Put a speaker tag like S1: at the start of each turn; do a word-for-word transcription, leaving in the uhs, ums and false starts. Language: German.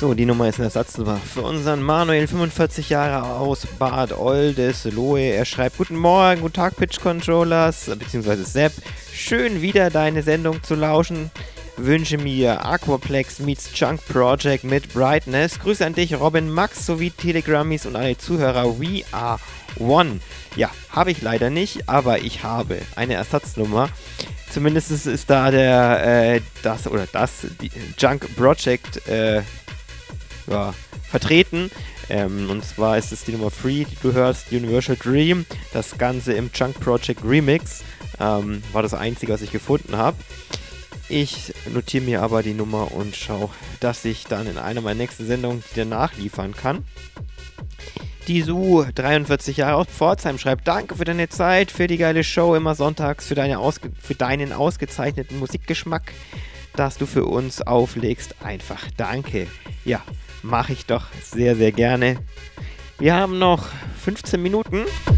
S1: So, die Nummer ist ein Ersatznummer für unseren Manuel, fünfundvierzig Jahre aus Bad Oldesloe. Er schreibt: Guten Morgen, guten Tag Pitch Controllers, beziehungsweise Sepp. Schön wieder deine Sendung zu lauschen. Wünsche mir Aquaplex meets Junk Project mit Brightness. Grüße an dich, Robin, Max sowie Telegrammis und alle Zuhörer. We are one. Ja, habe ich leider nicht, aber ich habe eine Ersatznummer. Zumindest ist da der, äh, das oder das, die Junk Project, äh, ja, vertreten. Ähm, und zwar ist es die Nummer drei, die du hörst, Universal Dream. Das Ganze im Junk Project Remix. Ähm, war das einzige, was ich gefunden habe. Ich notiere mir aber die Nummer und schaue, dass ich dann in einer meiner nächsten Sendungen die danach liefern kann. Die Su, dreiundvierzig Jahre aus Pforzheim, schreibt: Danke für deine Zeit, für die geile Show, immer sonntags, für, deine ausge- für deinen ausgezeichneten Musikgeschmack, dass du für uns auflegst. Einfach danke. Ja, mache ich doch sehr, sehr gerne. Wir haben noch fünfzehn Minuten.